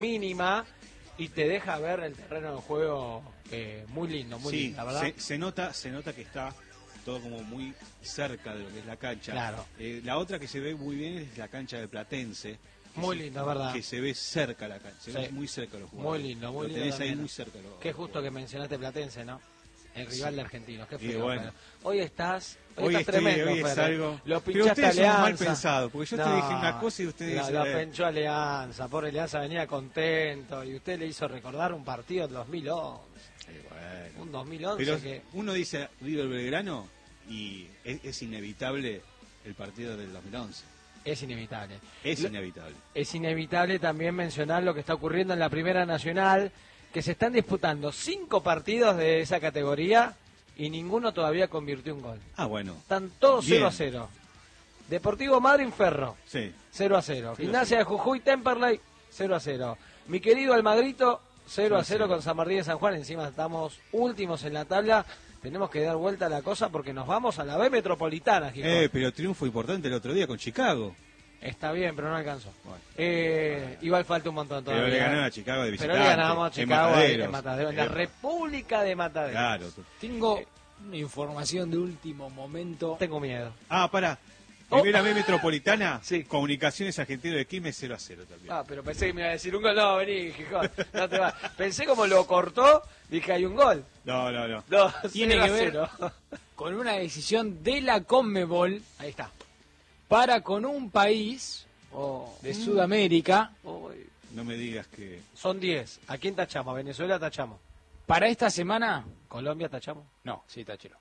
mínima y te deja ver el terreno de juego muy lindo, muy lindo, ¿verdad? Se nota que está todo como muy cerca de lo que es la cancha. Claro. La otra que se ve muy bien es la cancha de Platense. Muy lindo, ¿verdad? Que se ve cerca la cancha, se ve muy cerca de los jugadores. Muy lindo, muy lo lindo. Tenés también. ahí muy cerca. Qué justo que mencionaste Platense, ¿no? El rival de Argentinos, qué feo. Bueno. Hoy estás tremendo, hoy es algo. Lo pero pinchaste ustedes a Alianza. son mal pensados, porque yo te dije una cosa y ustedes Lo pinchó Alianza, pobre Alianza venía contento y usted le hizo recordar un partido del 2011. Bueno. Un 2011 pero que... uno dice River Belgrano y es inevitable el partido del 2011. Es inevitable. Inevitable. Es inevitable también mencionar lo que está ocurriendo en la Primera Nacional, que se están disputando 5 partidos de esa categoría y ninguno todavía convirtió un gol. Ah, bueno. Están todos Bien. 0-0. Deportivo Madryn Ferro, Sí. 0-0. Gimnasia de Jujuy Temperley, 0-0. Mi querido Almagrito, 0-0 con San Martín de San Juan. Encima estamos últimos en la tabla. Tenemos que dar vuelta a la cosa porque nos vamos a la B Metropolitana, Gijón. Pero triunfo importante el otro día con Chicago. Está bien, pero no alcanzó. Bueno. Igual falta un montón todavía. Pero le ganaron a Chicago de visitante. Pero le ganamos a Chicago en Mataderos. en la República de Mataderos. Claro. Tengo una información de último momento. Tengo miedo. Pará. Primera B Metropolitana, Sí. Comunicaciones Argentino de Quilmes 0-0 también. Pero pensé que me iba a decir un gol. No, vení, Gijón, no te va. Pensé como lo cortó, dije hay un gol. No. No, Tiene 0-0. que ver con una decisión de la Conmebol Ahí está. para con un país de Sudamérica. No me digas que... Son 10. ¿A quién tachamos? ¿A Venezuela tachamos? Para esta semana, ¿Colombia tachamos? no, sí, táchelo.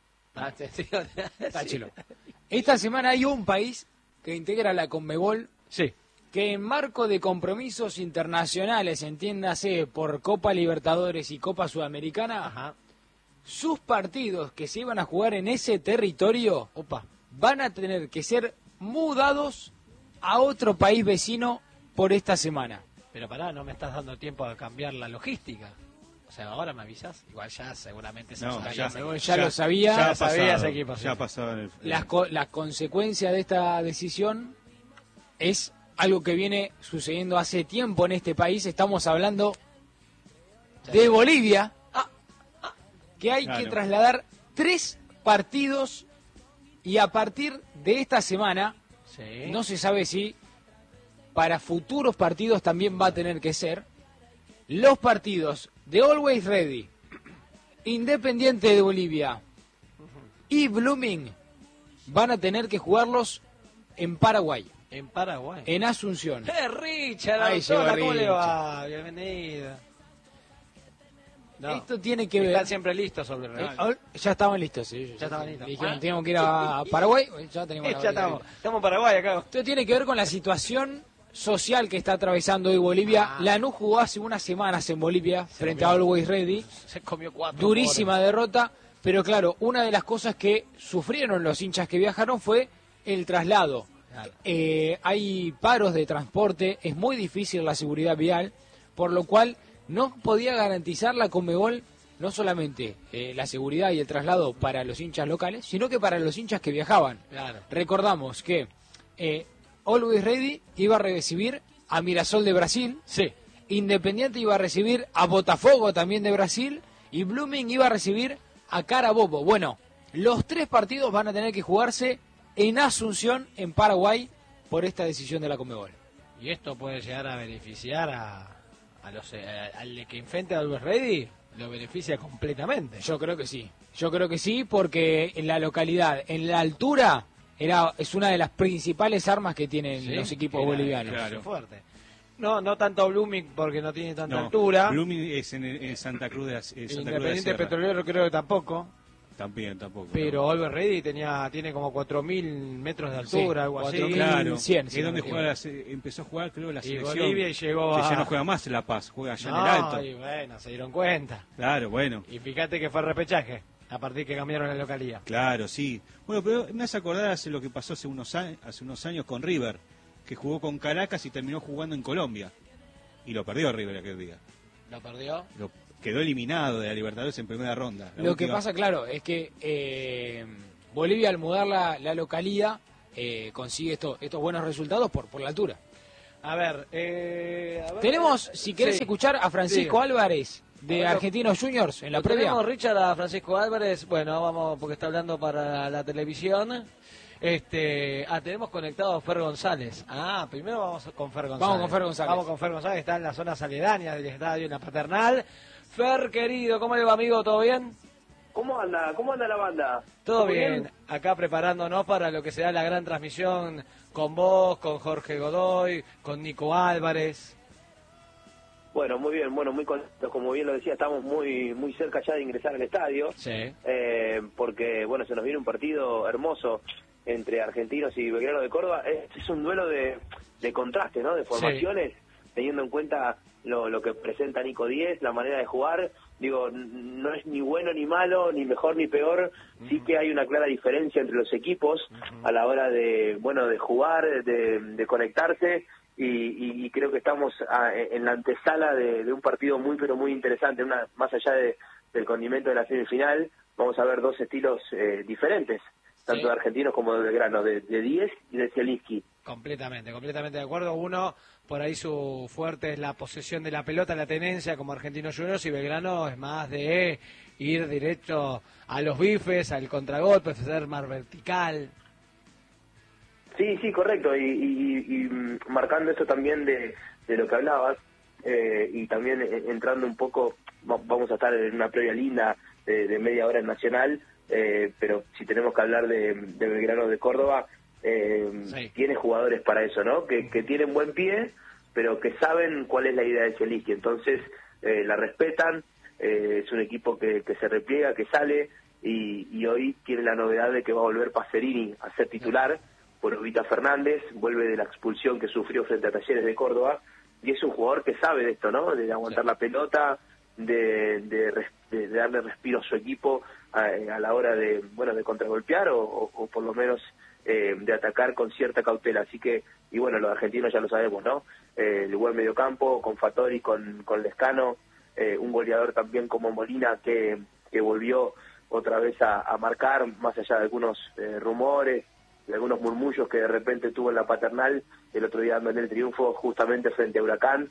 Táchelo. Esta semana hay un país que integra la Conmebol Sí. que en marco de compromisos internacionales, entiéndase por Copa Libertadores y Copa Sudamericana, Ajá. sus partidos que se iban a jugar en ese territorio Opa. van a tener que ser mudados a otro país vecino por esta semana. Pero pará, no me estás dando tiempo a cambiar la logística. O sea, ahora me avisas. Igual ya seguramente se No, ya lo sabía. Ya sabía ese equipo. Ya pasaba en el... La consecuencia de esta decisión es algo que viene sucediendo hace tiempo en este país. Estamos hablando de Bolivia, que hay que trasladar 3 partidos y a partir de esta semana, Sí. no se sabe si para futuros partidos también va a tener que ser, los partidos de Always Ready, Independiente de Bolivia y Blooming van a tener que jugarlos en Paraguay, En Paraguay. en Asunción. Richard, Ahí llegó ¿cómo le Richard. va? Bienvenido. No. Esto tiene que ver... Están siempre listos sobre el Real. ya estaban listos, sí. Ya estaban listos. Dijeron, Ah. teníamos que ir a Paraguay, ya teníamos Ya estamos en Paraguay acá. Esto tiene que ver con la situación social que está atravesando hoy Bolivia. Lanús jugó hace unas semanas en Bolivia frente a Always Ready. Se comió 4. Durísima derrota, pero claro, una de las cosas que sufrieron los hinchas que viajaron fue el traslado. Claro. Hay paros de transporte, es muy difícil la seguridad vial, por lo cual no podía garantizar la Conmebol no solamente la seguridad y el traslado para los hinchas locales, sino que para los hinchas que viajaban. Claro. Recordamos que Always Ready iba a recibir a Mirassol de Brasil, Sí. Independiente iba a recibir a Botafogo también de Brasil y Blooming iba a recibir a Carabobo. Bueno, los 3 partidos van a tener que jugarse en Asunción, en Paraguay, por esta decisión de la Conmebol. Y esto puede llegar a beneficiar al que enfrente a Always Ready, lo beneficia completamente. Yo creo que sí, porque en la localidad, en la altura, es una de las principales armas que tienen Sí, los equipos era- bolivianos. claro. Fuerte. No tanto Blooming porque no tiene tanta No, altura. Blooming es en Santa Cruz de la Santa Cruz de la Independiente Sierra. Petrolero creo que tampoco. Tampoco. Pero Always Ready tiene como 4.000 metros de altura, Sí, algo así. 4.000. Claro, 100, es si no donde me juega empezó a jugar, creo, la Y selección. Bolivia y llegó que a... ya no juega más en La Paz, juega allá en el No, Alto. y bueno, se dieron cuenta. Claro, bueno. Y fíjate que fue repechaje, a partir que cambiaron la localía. Claro, sí. Bueno, pero me hace acordar hace lo que pasó hace unos años con River, que jugó con Caracas y terminó jugando en Colombia. Y lo perdió River aquel día. ¿Lo perdió? Quedó eliminado de la Libertadores en primera ronda. Lo que pasa, claro, es que Bolivia al mudar la localía consigue estos buenos resultados por la altura. A ver, tenemos, si querés sí. escuchar a Francisco Sí. Álvarez de Bueno, Argentinos Juniors en la ¿lo previa. tenemos, Richard, a Francisco Álvarez? Bueno, vamos, porque está hablando para la televisión. Tenemos conectado a Fer González. Primero vamos con Fer González. Vamos con Fer González. Vamos con Fer González, está en las zonas aledañas del estadio, en la Paternal. Fer, querido, ¿cómo le va, amigo? ¿Todo bien? ¿Cómo anda? ¿Cómo anda la banda? Todo bien. Acá preparándonos para lo que será la gran transmisión con vos, con Jorge Godoy, con Nico Álvarez. Bueno, muy bien, muy contentos, como bien lo decía, estamos muy cerca ya de ingresar al estadio, Sí. porque, bueno, se nos viene un partido hermoso entre Argentinos y Belgrano de Córdoba. Es un duelo de contrastes, ¿no?, de formaciones, teniendo en cuenta lo que presenta Nico Díez, la manera de jugar. Digo, no es ni bueno ni malo, ni mejor ni peor, sí que hay una clara diferencia entre los equipos a la hora de jugar, de conectarse, y creo que estamos en la antesala de un partido muy pero muy interesante, más allá del condimento de la semifinal. Vamos a ver dos estilos diferentes, tanto de Argentinos como de Belgrano, de Díez y de Zielinski. Completamente de acuerdo. Uno, por ahí su fuerte es la posesión de la pelota, la tenencia, como Argentinos Juniors, y Belgrano es más de ir directo a los bifes, al contragolpe, ser más vertical. Sí, correcto, y marcando eso también de lo que hablabas, y también entrando un poco, vamos a estar en una previa linda de media hora en Nacional, pero si tenemos que hablar de Belgrano de Córdoba, tiene jugadores para eso, ¿no? Que tienen buen pie, pero que saben cuál es la idea de Zielinski, entonces la respetan. Es un equipo que se repliega, que sale, y hoy tiene la novedad de que va a volver Pacerini a ser titular por Ovita Fernández, vuelve de la expulsión que sufrió frente a Talleres de Córdoba, y es un jugador que sabe de esto, ¿no?, de aguantar la pelota, de darle respiro a su equipo a la hora de contragolpear o por lo menos de atacar con cierta cautela. Así que, y bueno, los argentinos ya lo sabemos, ¿no? El buen mediocampo con Fattori, con Lescano, un goleador también como Molina que volvió otra vez a marcar, más allá de algunos rumores, de algunos murmullos que de repente tuvo en la Paternal, el otro día dándole el triunfo justamente frente a Huracán.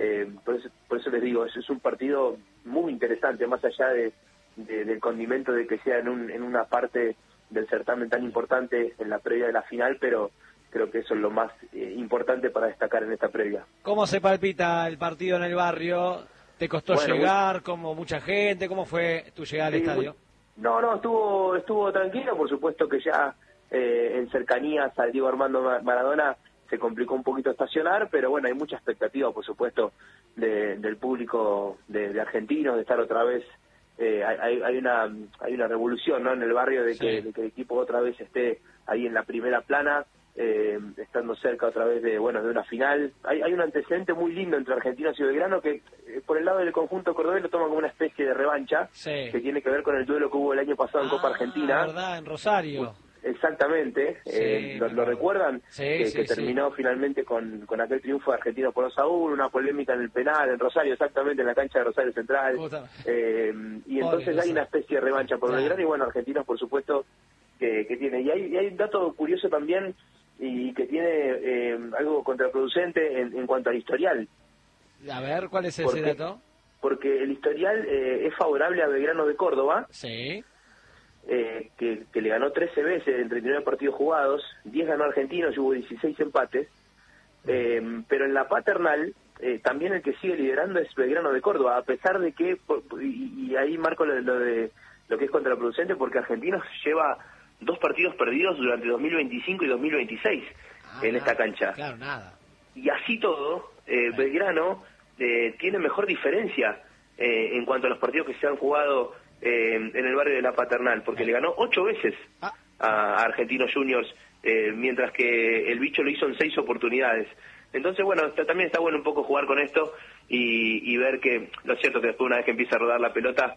Por eso les digo, es un partido muy interesante, más allá del condimento de que sea en una parte del certamen tan importante en la previa de la final, pero creo que eso es lo más importante para destacar en esta previa. ¿Cómo se palpita el partido en el barrio? ¿Te costó llegar? ¿Como mucha gente? ¿Cómo fue tu llegada al estadio? No, estuvo tranquilo. Por supuesto que ya en cercanías al Diego Armando Maradona se complicó un poquito estacionar, pero bueno, hay mucha expectativa, por supuesto, del público de argentinos, de estar otra vez. Hay una revolución, ¿no?, en el barrio de que el equipo otra vez esté ahí en la primera plana, estando cerca otra vez de una final. Hay un antecedente muy lindo entre Argentinos y Belgrano que por el lado del conjunto cordobés lo toma como una especie de revancha, que tiene que ver con el duelo que hubo el año pasado en Copa Argentina. ¿Verdad? En Rosario. Exactamente, ¿lo recuerdan? Que terminó finalmente con aquel triunfo de Argentinos por 2-1, una polémica en el penal, en Rosario, exactamente, en la cancha de Rosario Central. Y entonces hay una especie de revancha por Belgrano, y bueno, Argentinos por supuesto que tiene. Y hay un dato curioso también, y que tiene algo contraproducente en cuanto al historial. A ver, ¿cuál es ese dato? Porque el historial es favorable a Belgrano de Córdoba. Sí. Que le ganó 13 veces en 39 partidos jugados, 10 ganó Argentinos y hubo 16 empates, pero en la Paternal también el que sigue liderando es Belgrano de Córdoba, a pesar de que, y ahí marco lo que es contraproducente, porque Argentinos lleva 2 partidos perdidos durante 2025 y 2026 en esta cancha. Claro, nada. Y así todo, Belgrano tiene mejor diferencia en cuanto a los partidos que se han jugado en el barrio de la Paternal, porque le ganó 8 veces a Argentinos Juniors, mientras que el bicho lo hizo en 6 oportunidades. Entonces, bueno, también está bueno un poco jugar con esto y ver que, lo cierto que después, una vez que empieza a rodar la pelota,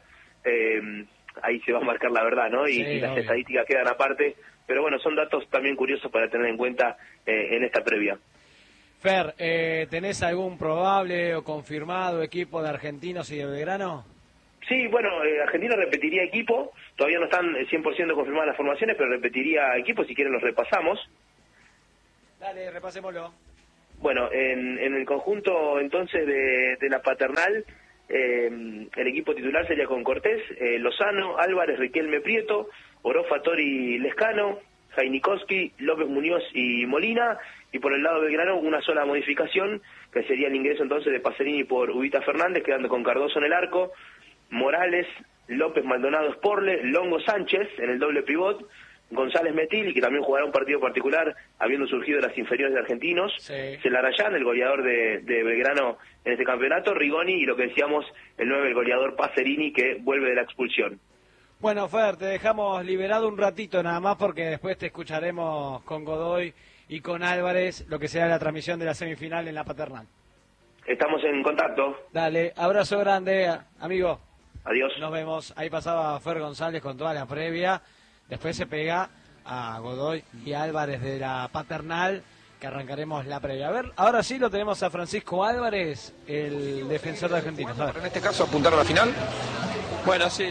ahí se va a marcar la verdad, ¿no? Y las estadísticas quedan aparte, pero bueno, son datos también curiosos para tener en cuenta en esta previa. Fer, ¿tenés algún probable o confirmado equipo de Argentinos y de Belgrano? Sí, bueno, Argentina repetiría equipo, todavía no están 100% confirmadas las formaciones, pero repetiría equipo, si quieren los repasamos. Dale, repasémoslo. Bueno, en el conjunto entonces de la Paternal, el equipo titular sería con Cortés, Lozano, Álvarez, Riquelme, Prieto, Orofa, Tori, Lescano, Jainikowski, López, Muñoz y Molina, y por el lado de Belgrano una sola modificación, que sería el ingreso entonces de Pacerini por Ubita Fernández, quedando con Cardoso en el arco, Morales, López, Maldonado, Sporles, Longo, Sánchez en el doble pivot, González, Metil, que también jugará un partido particular habiendo surgido de las inferiores de Argentinos, Celarayán, el goleador de Belgrano en este campeonato, Rigoni, y lo que decíamos, el 9, el goleador Pacerini, que vuelve de la expulsión. Bueno, Fer, te dejamos liberado un ratito nada más porque después te escucharemos con Godoy y con Álvarez lo que será la transmisión de la semifinal en la Paternal. Estamos en contacto. Dale, abrazo grande, amigo. Adiós. Nos vemos. Ahí pasaba Fer González con toda la previa. Después se pega a Godoy y Álvarez de la Paternal, que arrancaremos la previa. A ver, ahora sí lo tenemos a Francisco Álvarez, el defensor de Argentinos. En este caso, apuntar a la final. Bueno, sí.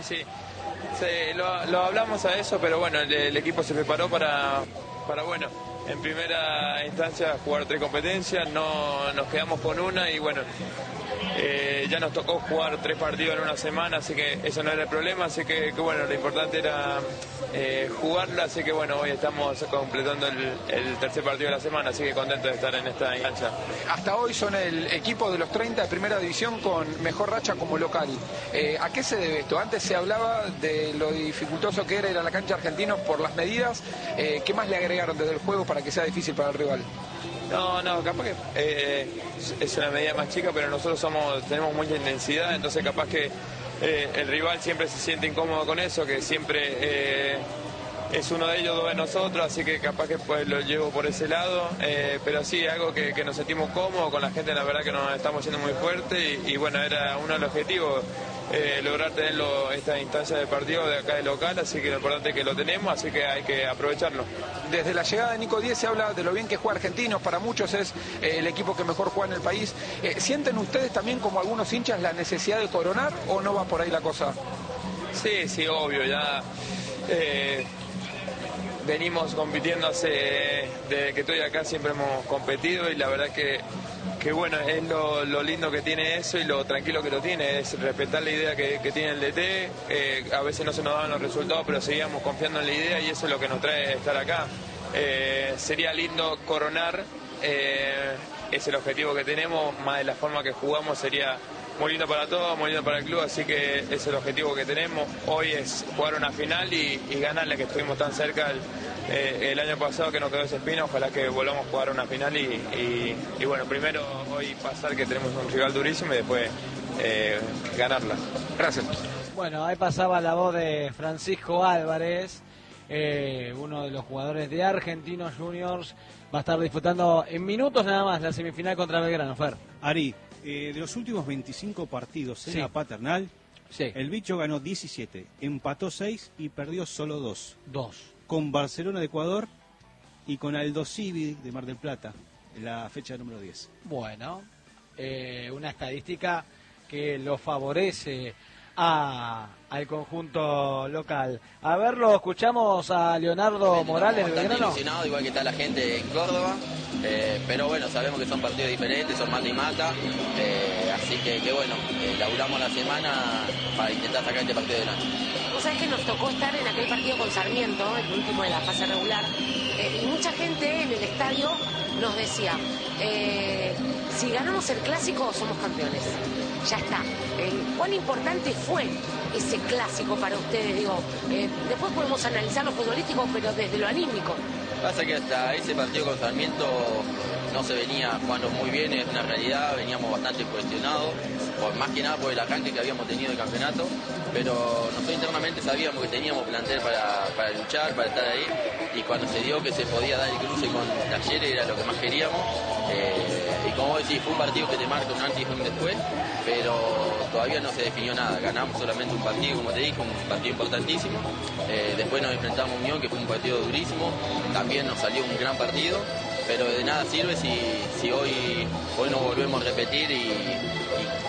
Lo hablamos a eso, pero bueno, el equipo se preparó para bueno, en primera instancia jugar 3 competencias, no nos quedamos con una y bueno, ya nos tocó jugar 3 partidos en una semana, así que eso no era el problema, así que bueno, lo importante era jugarla, así que bueno, hoy estamos completando el tercer partido de la semana, así que contento de estar en esta cancha. Hasta hoy son el equipo de los 30 de primera división con mejor racha como local. ¿A qué se debe esto? Antes se hablaba de lo dificultoso que era ir a la cancha Argentinos por las medidas. ¿Qué más le agregaron desde el juego para que sea difícil para el rival? No, capaz que es una medida más chica, pero nosotros tenemos mucha intensidad, entonces capaz que el rival siempre se siente incómodo con eso, que siempre es uno de ellos, 2 de nosotros, así que capaz que pues lo llevo por ese lado, pero sí, algo que nos sentimos cómodos con la gente, la verdad que nos estamos yendo muy fuerte y bueno, era uno de los objetivos. Lograr tener esta instancia de partido de acá de local, así que lo importante es que lo tenemos, así que hay que aprovecharlo. Desde la llegada de Nico Díez se habla de lo bien que juega Argentinos, para muchos es el equipo que mejor juega en el país. ¿Sienten ustedes también como algunos hinchas la necesidad de coronar o no va por ahí la cosa? Sí, obvio, ya venimos compitiendo desde que estoy acá, siempre hemos competido y la verdad que bueno, es lo lindo que tiene eso y lo tranquilo que lo tiene, es respetar la idea que tiene el DT, a veces no se nos daban los resultados, pero seguíamos confiando en la idea y eso es lo que nos trae estar acá. Sería lindo coronar, es el objetivo que tenemos, más de la forma que jugamos sería muy lindo para todos, muy lindo para el club, así que es el objetivo que tenemos. Hoy es jugar una final y ganarla, que estuvimos tan cerca el año pasado que nos quedó esa espina. Ojalá que volvamos a jugar una final y bueno, primero hoy pasar que tenemos un rival durísimo y después ganarla. Gracias. Bueno, ahí pasaba la voz de Francisco Álvarez, uno de los jugadores de Argentinos Juniors. Va a estar disputando en minutos nada más la semifinal contra Belgrano. Fer. Ari, de los últimos 25 partidos en la Paternal, el bicho ganó 17, empató 6 y perdió solo 2. Con Barcelona de Ecuador y con Aldosivi de Mar del Plata, en la fecha número 10. Bueno, una estadística que lo favorece al conjunto local. A ver, lo escuchamos a Leonardo Morales de Belgrano. Ilusionado, igual que está la gente en Córdoba, pero bueno, sabemos que son partidos diferentes, son mata y mata, así que bueno, laburamos la semana para intentar sacar este partido adelante. Vos sabés que nos tocó estar en aquel partido con Sarmiento, el último de la fase regular, y mucha gente en el estadio nos decía, si ganamos el clásico somos campeones. Ya está. ¿Cuán importante fue ese clásico para ustedes? Digo, después podemos analizar lo futbolístico, pero desde lo anímico. Pasa que hasta ese partido con Sarmiento no se venía jugando muy bien, es una realidad, veníamos bastante cuestionados, más que nada por el arranque que habíamos tenido de campeonato, pero nosotros internamente sabíamos que teníamos plantel para luchar, para estar ahí, y cuando se dio que se podía dar el cruce con Talleres era lo que más queríamos, y como vos decís, fue un partido que te marca un antes y un después, pero todavía no se definió nada, ganamos solamente un partido, como te dije, un partido importantísimo, después nos enfrentamos a Unión, que fue un partido durísimo, también nos salió un gran partido, pero de nada sirve si hoy nos volvemos a repetir y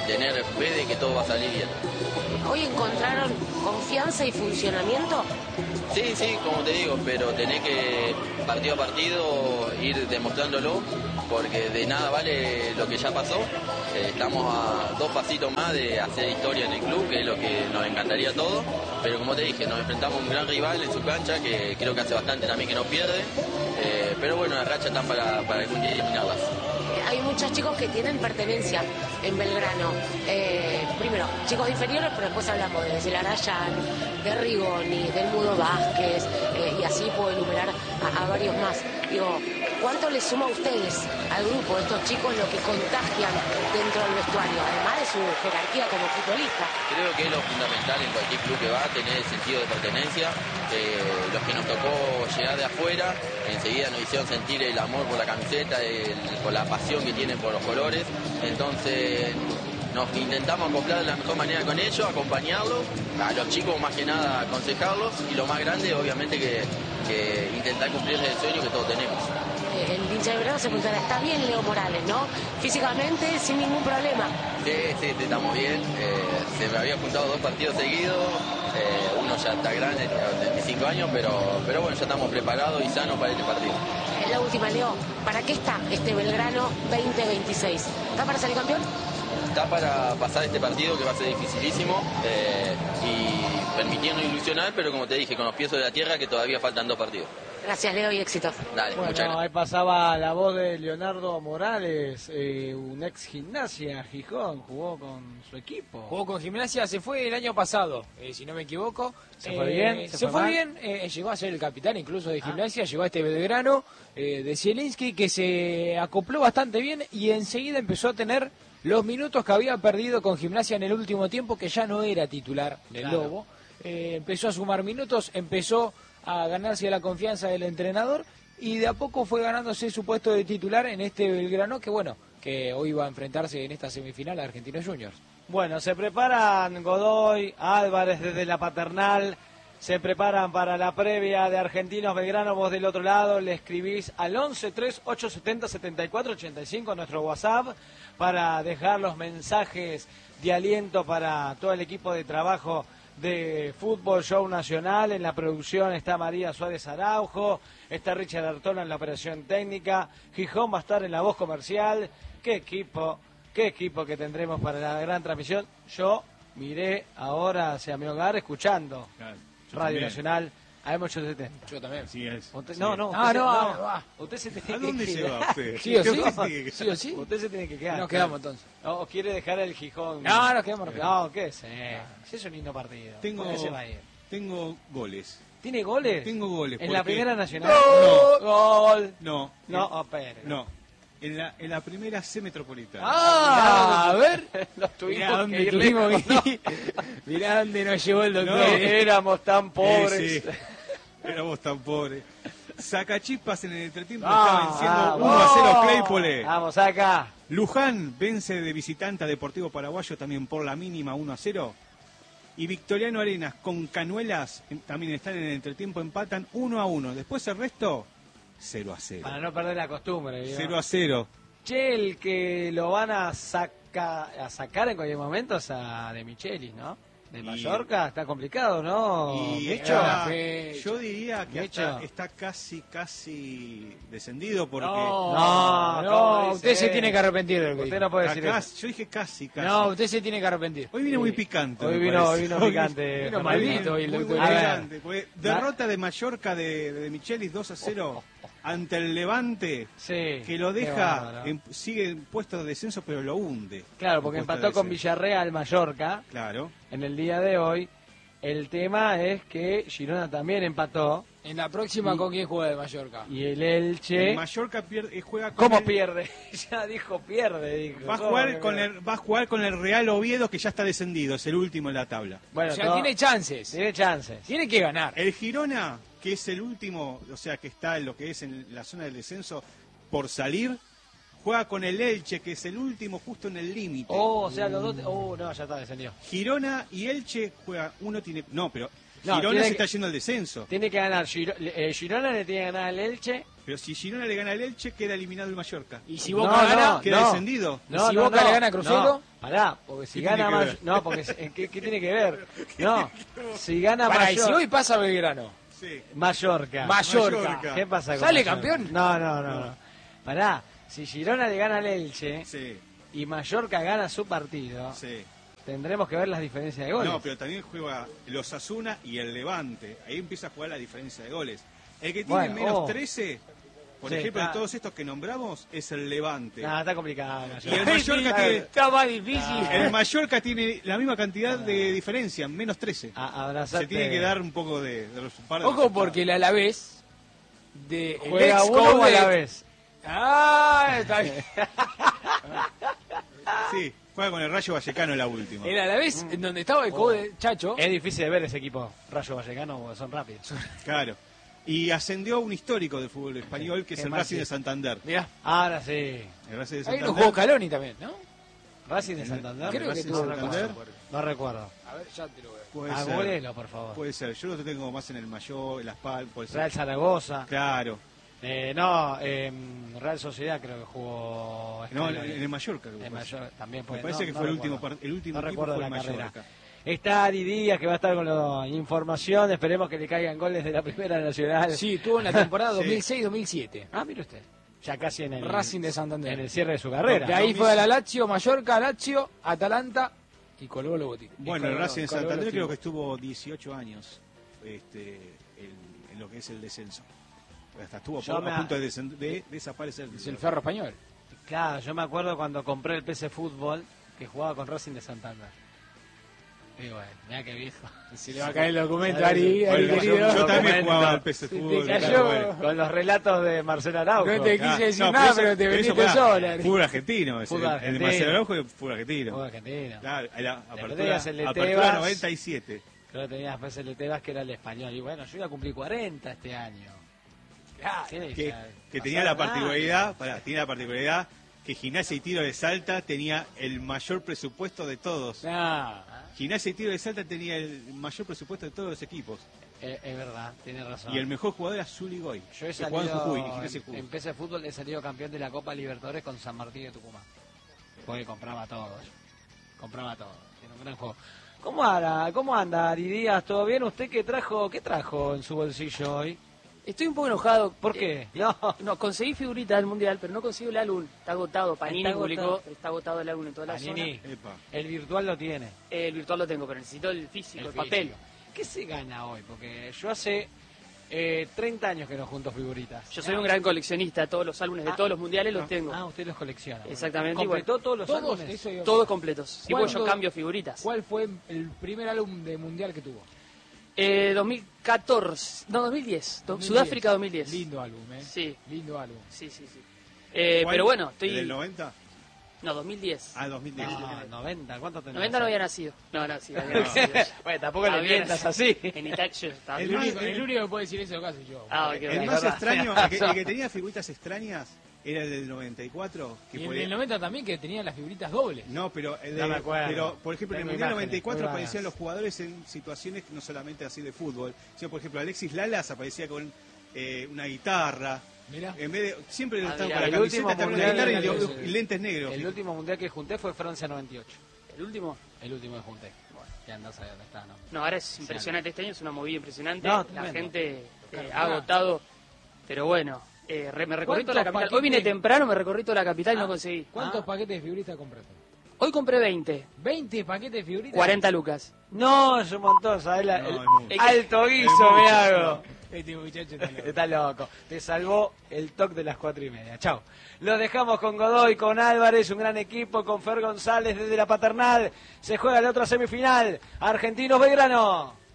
tener fe de que todo va a salir bien. ¿Hoy encontraron confianza y funcionamiento? Sí, como te digo, pero tenés que partido a partido ir demostrándolo, porque de nada vale lo que ya pasó. Estamos a 2 pasitos más de hacer historia en el club, que es lo que nos encantaría a todos, pero como te dije, nos enfrentamos a un gran rival en su cancha, que creo que hace bastante también que no pierde, pero bueno, las rachas están para algún día eliminarlas. Hay muchos chicos que tienen pertenencia en Belgrano. Primero, chicos inferiores, pero después hablamos de Celarayán, de Rigoni, del Mudo Vázquez, y así puedo enumerar a varios más. Digo, ¿cuánto les suma a ustedes, al grupo, estos chicos, lo que contagian dentro del vestuario, además de su jerarquía como futbolista? Creo que es lo fundamental en cualquier club que va, tener el sentido de pertenencia. Los que nos tocó llegar de afuera, enseguida nos hicieron sentir el amor por la camiseta, por la pasión que tienen por los colores. Entonces nos intentamos acoplar de la mejor manera con ellos, acompañarlos, a los chicos más que nada aconsejarlos, y lo más grande obviamente que intentar cumplir el sueño que todos tenemos. El hincha de Belgrano se preguntará, ¿está bien Leo Morales, no? Físicamente, sin ningún problema. Sí, estamos bien. Se me había juntado 2 partidos seguidos. Uno ya está grande, tiene 25 años, pero bueno, ya estamos preparados y sanos para este partido. La última, Leo, ¿para qué está este Belgrano 2026? ¿Está para salir campeón? Está para pasar este partido, que va a ser dificilísimo, y permitirnos ilusionar, pero como te dije, con los pies sobre la tierra, que todavía faltan 2 partidos. Gracias, Leo, y éxito. Dale, bueno, muchas gracias. Ahí pasaba la voz de Leonardo Morales, un ex Gimnasia Gijón, jugó con su equipo. Jugó con Gimnasia, se fue el año pasado, si no me equivoco. ¿Se fue bien? Se fue bien, llegó a ser el capitán incluso de Gimnasia, llegó a este Belgrano de Zielinski, que se acopló bastante bien y enseguida empezó a tener los minutos que había perdido con Gimnasia en el último tiempo, que ya no era titular del Lobo. Empezó a sumar minutos, empezó a ganarse la confianza del entrenador y de a poco fue ganándose su puesto de titular en este Belgrano, que bueno, que hoy va a enfrentarse en esta semifinal a Argentinos Juniors. Bueno, se preparan Godoy, Álvarez desde la Paternal, se preparan para la previa de Argentinos Belgrano. Vos del otro lado le escribís al 11-3870-7485 nuestro WhatsApp para dejar los mensajes de aliento para todo el equipo de trabajo de Fútbol Show Nacional. En la producción está María Suárez Araujo, está Richard Artola en la operación técnica, Gijón va a estar en la voz comercial. Qué equipo que tendremos para la gran transmisión. Yo miré ahora hacia mi hogar escuchando Radio también. Nacional AM870. Yo también. Sí es. Usted, Sí no, es. no, usted se tiene ¿A dónde que se va quedar. usted? ¿Sí o sí? ¿Qué? ¿Sí o sí? Usted se tiene que quedar. Nos quedamos entonces. ¿O quiere dejar el Gijón? No, nos quedamos. No, qué sé. Si es un lindo partido. Tengo, ¿Por qué se va a ir? tengo goles. ¿Tiene goles? Tengo goles. ¿En la porque- primera nacional? No. Gol. No. No, Pérez. No. En la primera C metropolitana. Ah, a ver. Nos Mirá tuvimos dónde que ir tuvimos lejos, que ir. Mirá dónde nos llevó el doctor. ¿no? Éramos tan pobres. Sí. Éramos tan pobres. Sacachispas en el entretiempo Ah, está venciendo vamos. 1-0 Claypole. Vamos acá. Luján vence de visitante a Deportivo Paraguayo también por la mínima 1-0. Y Victoriano Arenas con Canuelas también están en el entretiempo, empatan 1-1. Después el resto, 0-0. Para no perder la costumbre. ¿vio? 0-0. Che, el que lo van a sacar en cualquier momento es a De Michelis, ¿no? De Mallorca, está complicado, ¿no? Y Mecho? yo diría que Mecho. está casi descendido porque No, no, usted se tiene que arrepentir de lo que Usted dijo. no puede decir eso. yo dije casi. No, usted se tiene que arrepentir. Hoy vine muy picante. Hoy me vino parece. picante. Vino Fernando. maldito hoy el Muy doctor. A ver. picante, porque derrota de Mallorca de Michelis 2-0 ante el Levante, Sí. que lo qué deja, bárbaro. sigue en puesto de descenso, pero lo hunde. Claro, porque En puesto empató de con descenso. Villarreal Mallorca Claro. en el día de hoy. El tema es que Girona también empató En la próxima, ¿con quién juega de Mallorca? y el Elche... El Mallorca juega con ¿Cómo el- pierde? Ya dijo pierde, dijo. Va a ¿Cómo jugar que con pierde? el va a jugar con el Real Oviedo, que ya está descendido, es el último en la tabla. Bueno, O sea, todo- tiene chances. tiene chances. Tiene que ganar. El Girona, que es el último, o sea, que está en lo que es en la zona del descenso por salir, juega con el Elche, que es el último justo en el límite. Oh, o sea, los dos... Oh, no, ya está, descendió. Girona y Elche juegan, uno tiene, no, pero Girona se está yendo al descenso. Tiene que ganar, Girona le tiene que ganar al Elche. Pero si Girona le gana al Elche, queda eliminado el Mallorca. Y si Boca gana, queda descendido. ¿Y si Boca le gana a Cruzeiro? Pará, porque si gana no, porque ¿qué tiene que ver? No, si gana Mallorca. y si hoy pasa Belgrano. Sí. Mallorca. ¿Qué pasa con ¿Sale Mallorca? campeón? No. Pará, si Girona le gana al Elche y Mallorca gana su partido, tendremos que ver las diferencias de goles. No, pero también juega el Osasuna y el Levante. Ahí empieza a jugar la diferencia de goles. El que tiene menos 13, por ejemplo, de todos estos que nombramos, es el Levante. Está complicado. Y el Mallorca tiene... Está más difícil. El Mallorca tiene la misma cantidad de diferencia, menos 13. Se tiene que dar un poco de resultado. Ojo, porque el Alavés juega uno a la vez. Está bien. Sí, juega con el Rayo Vallecano en la última. El Alavés, en donde estaba el cobo de Chacho. Es difícil de ver ese equipo, Rayo Vallecano, porque son rápidos. Claro. Y ascendió un histórico del fútbol español, que es el Racing de Santander. Mirá, ahora sí. El Racing de Ahí Santander. lo jugó Caloni también, ¿no? Racing de Santander. Creo que tuvo Santander. No recuerdo. A ver, ya te lo veo. Puede por favor. Puede ser. Yo lo tengo más en el Mayor, en Las Palmas. Real Zaragoza. Claro. Real Sociedad creo que jugó. No, en el Mallorca. También puede. Me parece que fue el último no recuerdo fue la el carrera. Mallorca. Está Ari Díaz, que va a estar con la información. Esperemos que le caigan goles de la Primera Nacional. Sí, tuvo en la temporada 2006-2007. Mire usted. Ya casi en el Racing de Santander. En el cierre de su carrera. De ahí fue a la Lazio, Mallorca, Lazio, Atalanta y colgó los botines. Bueno, el Racing de Santander creo que estuvo 18 años en lo que es el descenso. Hasta estuvo a punto de desaparecer. Es el Ferro Español. Claro, yo me acuerdo cuando compré el PC Fútbol, que jugaba con Racing de Santander. Y bueno, mira qué viejo. Se le va a caer el documento a Ari, querido. Yo también jugaba al PC Fútbol. Con los relatos de Marcelo Araujo. No te quise decir nada, pero te veniste sola. Fútbol argentino. El de Marcelo Araujo es fútbol argentino. Fútbol argentino. Claro, apertura 97. Creo que tenías después el de Tebas, que era el español. Y bueno, yo iba a cumplir 40 este año. Que tenía la particularidad, que Gimnasia y Tiro de Salta tenía el mayor presupuesto de todos. Gimnasia y Tiro de Salta tenía el mayor presupuesto de todos los equipos. Es verdad, tiene razón. Y el mejor jugador era Zuli Goy. Yo he salido en PC Fútbol, he salido campeón de la Copa Libertadores con San Martín de Tucumán. Porque compraba todo. Tiene un gran juego. ¿Cómo anda Ari Díaz? ¿Todo bien? ¿Usted qué trajo en su bolsillo hoy? Estoy un poco enojado. ¿Por qué? No, conseguí figuritas del Mundial, pero no consigo el álbum. Está agotado. Panini publicó, está agotado el álbum en toda la zona. El virtual lo tiene. El virtual lo tengo, pero necesito el físico, el papel. ¿Qué se gana hoy? Porque yo hace 30 años que no junto figuritas. Yo soy un gran coleccionista. Todos los álbumes de todos los mundiales los tengo. Usted los colecciona. Exactamente. ¿Completó todos los álbumes? Todos completos. Sí, pues yo cambio figuritas. ¿Cuál fue el primer álbum de mundial que tuvo? 2014, no, 2010. Sudáfrica 2010. Lindo álbum, Sí. Lindo álbum. Sí. Pero bueno, estoy... ¿Del 90? No, 2010. 2010. 90, ¿cuánto tenés? 90 no había nacido. No, sí, había nacido. Bueno, tampoco le mientas así. En Itachi estaba. El único que puede decir eso acá soy yo. El más extraño, el que tenía figuritas extrañas era el del 94. Y el del 90 también, que tenía las figuritas dobles. No, pero por ejemplo, en el Mundial 94 aparecían los jugadores en situaciones no solamente así de fútbol, sino por ejemplo Alexis Lalas aparecía con una guitarra. Mirá. En vez de, siempre estaba con la camiseta, estaba con la guitarra y lentes negros. El último mundial que junté fue Francia 98. ¿El último? El último que junté. Bueno, ya andás a ver dónde está, ¿no? No, ahora es impresionante. Este año es una movida impresionante. La gente ha agotado. Pero bueno, me recorrí toda la capital. Hoy vine temprano, me recorrí toda la capital y no conseguí. ¿Cuántos paquetes de figuritas compraste? Hoy compré 20. ¿20 paquetes de figuritas? 40 lucas. No, es un montón, ¿sabes? Alto guiso me hago. Este muchacho está loco. Te salvó el toque de las 4:30. Chao. Lo dejamos con Godoy, con Álvarez, un gran equipo, con Fer González desde la Paternal. Se juega la otra semifinal. Argentinos Belgrano.